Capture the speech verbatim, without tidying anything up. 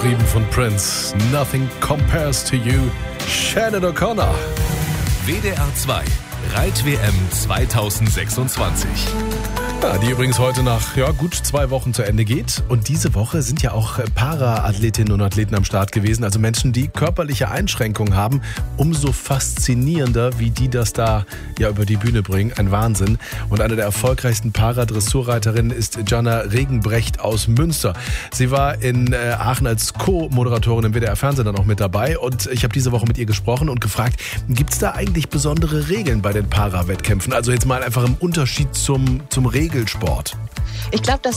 Geschrieben von Prince. Nothing compares to you. Shannon O'Connor. W D R zwei Reit-W M zweitausendsechsundzwanzig. Ja, die übrigens heute nach ja, gut zwei Wochen zu Ende geht. Und diese Woche sind ja auch Para-Athletinnen und Athleten am Start gewesen. Also Menschen, die körperliche Einschränkungen haben. Umso faszinierender, wie die das da ja über die Bühne bringen. Ein Wahnsinn. Und eine der erfolgreichsten Para-Dressurreiterinnen ist Jana Regenbrecht aus Münster. Sie war in äh, Aachen als Co-Moderatorin im W D R-Fernsehen dann auch mit dabei. Und ich habe diese Woche mit ihr gesprochen und gefragt, gibt es da eigentlich besondere Regeln bei den Para-Wettkämpfen? Also jetzt mal einfach im Unterschied zum, zum Regelsport. Ich glaube, das